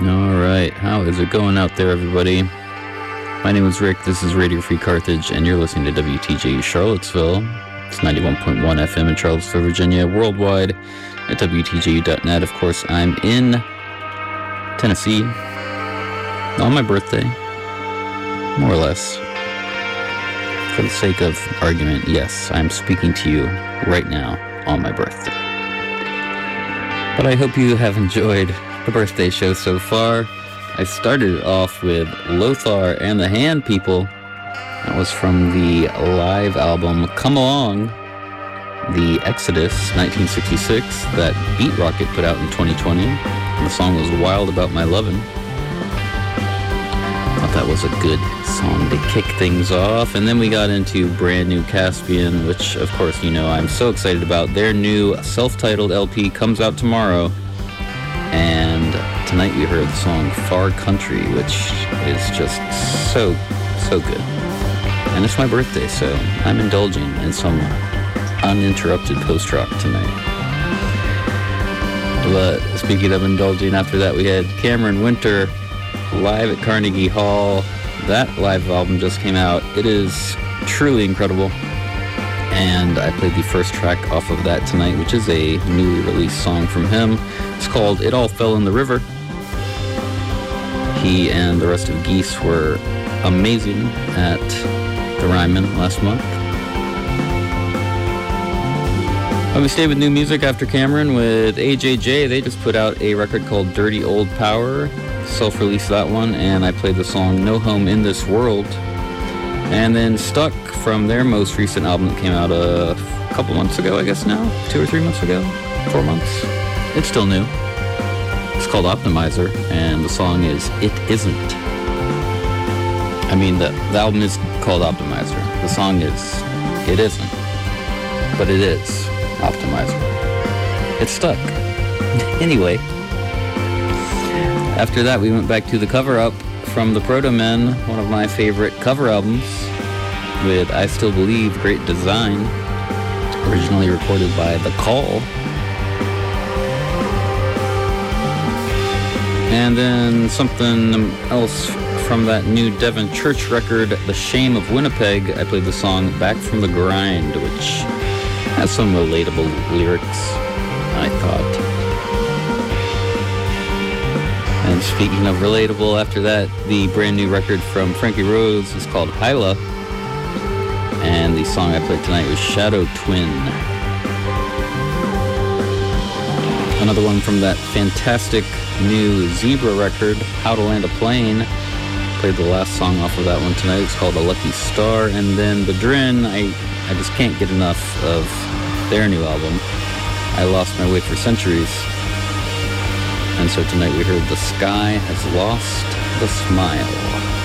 All right, how is it going out there, everybody? My name is Rick, this is Radio Free Carthage, and you're listening to WTJU Charlottesville. It's 91.1 FM in Charlottesville, Virginia, worldwide at WTJU.net. Of course, I'm in Tennessee on my birthday, more or less. For the sake of argument, yes, I'm speaking to you right now on my birthday. But I hope you have enjoyed the birthday show so far. I started it off with Lothar and the Hand People. That was from the live album Come Along, The Exodus, 1966, that Beat Rocket put out in 2020. And the song was Wild About My Lovin'. Thought that was a good song to kick things off. And then we got into Brand New Caspian, which, of course, you know I'm so excited about. Their new self-titled LP comes out tomorrow. And tonight we heard the song Far Country, which is just so good. And it's my birthday, so I'm indulging in some uninterrupted post-rock tonight. But speaking of indulging, after that we had Cameron Winter live at Carnegie Hall. That live album just came out. It is truly incredible. And I played the first track off of that tonight, which is a newly released song from him. It's called It All Fell in the River. He and the rest of Geese were amazing at the Ryman last month. We stayed with new music after Cameron with AJJ. They just put out a record called Dirty Old Power. Self-released that one, and I played the song No Home in This World. And then Stuck from their most recent album that came out a couple months ago, I guess now? 2 or 3 months ago? 4 months? It's still new. It's called Optimizer, and the song is It Isn't. I mean, the album is called Optimizer. The song is It Isn't. But it is Optimizer. It's Stuck. Anyway. After that, we went back to the cover-up from the Proto-Men, one of my favorite cover albums, with I Still Believe, Great Design, originally recorded by The Call. And then something else from that new Devon Church record, The Shame of Winnipeg. I played the song Back from the Grind, which has some relatable lyrics, I thought. And speaking of relatable, after that, the brand new record from Frankie Rose is called Hyla. And the song I played tonight was Shadow Twin. Another one from that fantastic new Zebra record, How to Land a Plane. Played the last song off of that one tonight. It's called A Lucky Star. And then The Drin, I just can't get enough of their new album, I Lost My Way for Centuries. And so tonight we heard The Sky Has Lost the Smile.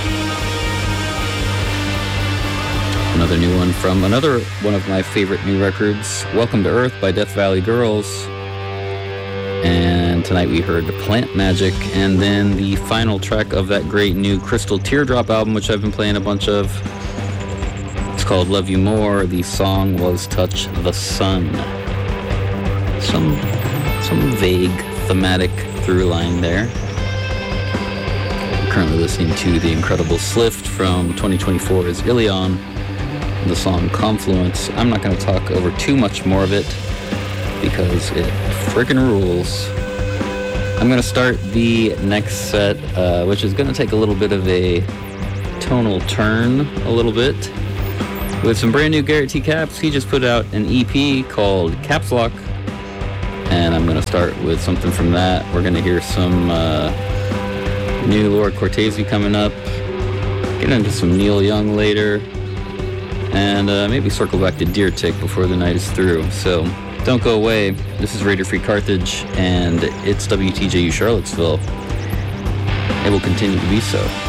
Another new one from another one of my favorite new records, Welcome to Earth by Death Valley Girls. And tonight we heard Plant Magic, and then the final track of that great new Crystal Teardrop album, which I've been playing a bunch of. It's called Love You More. The song was Touch the Sun. Some vague thematic through line there. I'm currently listening to the incredible Slift from 2024's Ilion, the song Confluence. I'm not going to talk over too much more of it because it freaking rules. I'm going to start the next set, which is going to take a little bit of a tonal turn, a little bit, with some brand new Garrett T. Capps. He just put out an EP called Caps Lock. And I'm going to start with something from that. We're going to hear some new Lord Cortese coming up. Get into some Neil Young later. And maybe circle back to Deer Tick before the night is through. So don't go away. This is Radio Free Carthage, and it's WTJU Charlottesville. It will continue to be so.